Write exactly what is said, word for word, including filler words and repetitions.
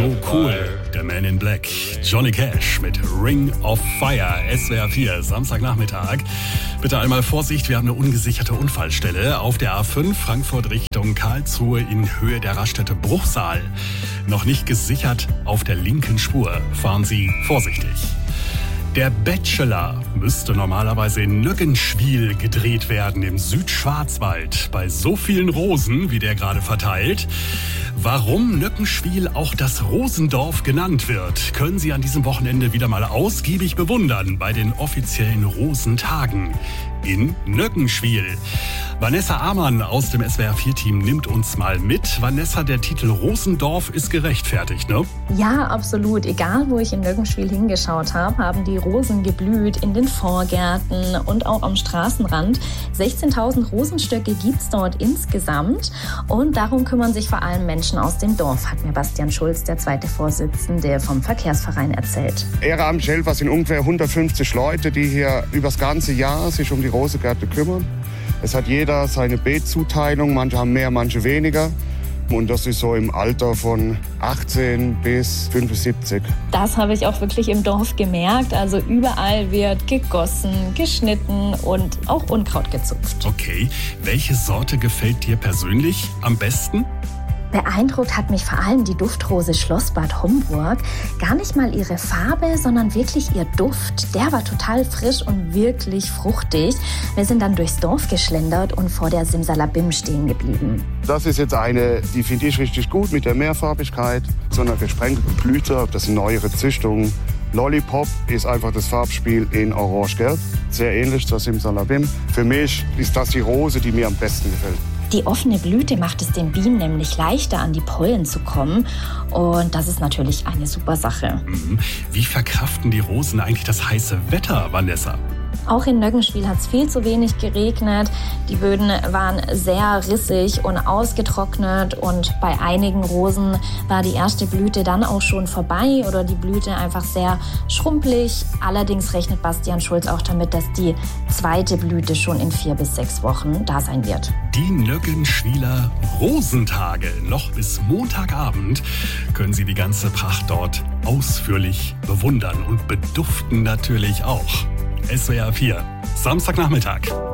so cool. Der Man in Black, Johnny Cash mit Ring of Fire, S W R vier, Samstagnachmittag. Bitte einmal Vorsicht, wir haben eine ungesicherte Unfallstelle auf der A fünf Frankfurt Richtung Karlsruhe in Höhe der Raststätte Bruchsal. Noch nicht gesichert auf der linken Spur. Fahren Sie vorsichtig. Der Bachelor müsste normalerweise in Nöggenschwil gedreht werden, im Südschwarzwald. Bei so vielen Rosen, wie der gerade verteilt. Warum Nöggenschwil auch das Rosendorf genannt wird, können Sie an diesem Wochenende wieder mal ausgiebig bewundern bei den offiziellen Rosentagen in Nöggenschwil. Vanessa Amann aus dem S W R vier Team nimmt uns mal mit. Vanessa, der Titel Rosendorf ist gerechtfertigt, ne? Ja, absolut. Egal, wo ich in Nöggenschwil hingeschaut habe, haben die Rosen geblüht in den Vorgärten und auch am Straßenrand. sechzehntausend Rosenstöcke gibt's dort insgesamt und darum kümmern sich vor allem Menschen aus dem Dorf, hat mir Bastian Schulz, der zweite Vorsitzende vom Verkehrsverein, erzählt. Ehrenamtliche Helfer sind ungefähr hundertfünfzig Leute, die hier über das ganze Jahr sich um die Rosengärten kümmern. Es hat jeder seine Beetzuteilung, manche haben mehr, manche weniger. Und das ist so im Alter von achtzehn bis fünfundsiebzig. Das habe ich auch wirklich im Dorf gemerkt. Also überall wird gegossen, geschnitten und auch Unkraut gezupft. Okay, welche Sorte gefällt dir persönlich am besten? Beeindruckt hat mich vor allem die Duftrose Schlossbad Homburg. Gar nicht mal ihre Farbe, sondern wirklich ihr Duft. Der war total frisch und wirklich fruchtig. Wir sind dann durchs Dorf geschlendert und vor der Simsalabim stehen geblieben. Das ist jetzt eine, die finde ich richtig gut mit der Mehrfarbigkeit. So einer gesprenkelten Blüte, das sind neuere Züchtungen. Lollipop ist einfach das Farbspiel in Orange-Gelb. Sehr ähnlich zur Simsalabim. Für mich ist das die Rose, die mir am besten gefällt. Die offene Blüte macht es den Bienen nämlich leichter, an die Pollen zu kommen. Und das ist natürlich eine super Sache. Wie verkraften die Rosen eigentlich das heiße Wetter, Vanessa? Auch in Nöggenschwil hat es viel zu wenig geregnet. Die Böden waren sehr rissig und ausgetrocknet. Und bei einigen Rosen war die erste Blüte dann auch schon vorbei oder die Blüte einfach sehr schrumpelig. Allerdings rechnet Bastian Schulz auch damit, dass die zweite Blüte schon in vier bis sechs Wochen da sein wird. Die Nöggenschwiler Rosentage. Noch bis Montagabend können Sie die ganze Pracht dort ausführlich bewundern und beduften natürlich auch. S W R vier, Samstagnachmittag.